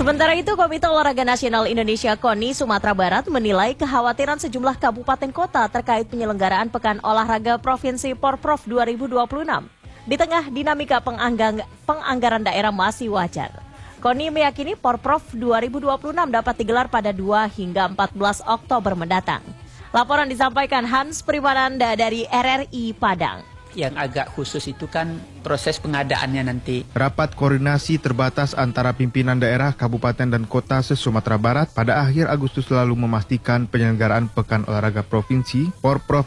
Sementara itu, Komite Olahraga Nasional Indonesia KONI Sumatera Barat menilai kekhawatiran sejumlah kabupaten kota terkait penyelenggaraan Pekan Olahraga Provinsi Porprov 2026. Di tengah dinamika penganggaran daerah masih wajar. KONI meyakini Porprov 2026 dapat digelar pada 2 hingga 14 Oktober mendatang. Laporan disampaikan Hans Primananda dari RRI Padang. Yang agak khusus itu kan proses pengadaannya nanti. Rapat koordinasi terbatas antara pimpinan daerah, kabupaten dan kota se-Sumatera Barat pada akhir Agustus lalu memastikan penyelenggaraan Pekan Olahraga Provinsi Porprov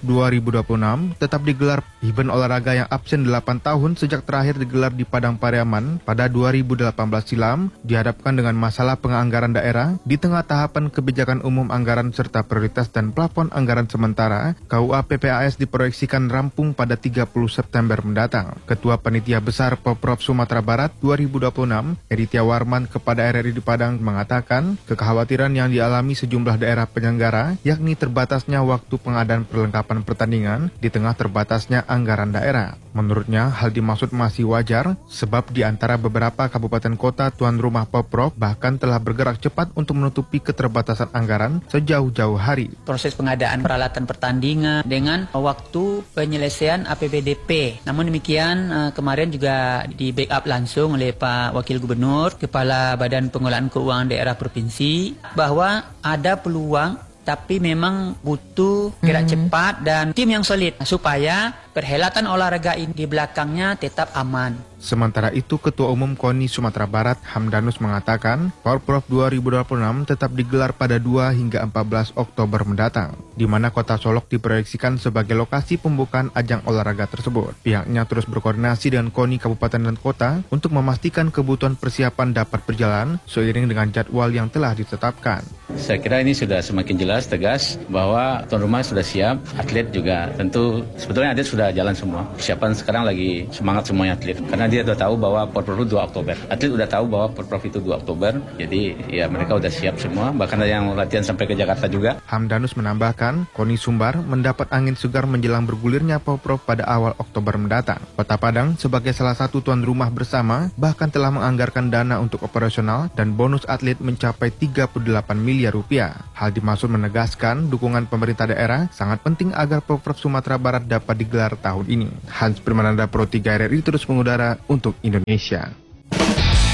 2026 tetap digelar. Event olahraga yang absen 8 tahun sejak terakhir digelar di Padang Pariaman pada 2018 silam dihadapkan dengan masalah penganggaran daerah di tengah tahapan kebijakan umum anggaran serta prioritas dan plafon anggaran sementara. KUA PPAS diproyeksikan rampung pada 30 September mendatang. Ketua Panitia Besar Porprov Sumatera Barat 2026, Eritia Warman kepada RRI di Padang mengatakan kekhawatiran yang dialami sejumlah daerah penyelenggara yakni terbatasnya waktu pengadaan perlengkapan pertandingan di tengah terbatasnya anggaran daerah. Menurutnya, hal dimaksud masih wajar sebab di antara beberapa kabupaten kota tuan rumah Porprov bahkan telah bergerak cepat untuk menutupi keterbatasan anggaran sejauh-jauh hari. Proses pengadaan peralatan pertandingan dengan waktu penyelesaian APBDP. Namun demikian, kemarin juga di backup langsung oleh Pak Wakil Gubernur, Kepala Badan Pengelolaan Keuangan Daerah Provinsi, bahwa ada peluang tapi memang butuh gerak cepat dan tim yang solid supaya perhelatan olahraga ini di belakangnya tetap aman. Sementara itu, Ketua Umum KONI Sumatera Barat Hamdanus mengatakan Porprov 2026 tetap digelar pada 2 hingga 14 Oktober mendatang, di mana Kota Solok diproyeksikan sebagai lokasi pembukaan ajang olahraga tersebut. Pihaknya terus berkoordinasi dengan KONI Kabupaten dan Kota untuk memastikan kebutuhan persiapan dapat berjalan seiring dengan jadwal yang telah ditetapkan. Saya kira ini sudah semakin jelas, tegas, bahwa tuan rumah sudah siap, atlet juga tentu, sebetulnya atlet sudah jalan semua. Persiapan sekarang lagi semangat semuanya atlet, karena dia sudah tahu bahwa Porprov itu 2 Oktober. Atlet sudah tahu bahwa Porprov itu 2 Oktober, jadi ya mereka sudah siap semua, bahkan ada yang latihan sampai ke Jakarta juga. Hamdanus menambahkan, KONI Sumbar mendapat angin segar menjelang bergulirnya Porprov pada awal Oktober mendatang. Kota Padang sebagai salah satu tuan rumah bersama bahkan telah menganggarkan dana untuk operasional dan bonus atlet mencapai 38 miliar rupiah. Hal dimaksud menegaskan dukungan pemerintah daerah sangat penting agar Porprov Sumatera Barat dapat digelar tahun ini. Hans Primananda Pro 3 RRI terus mengudara untuk Indonesia.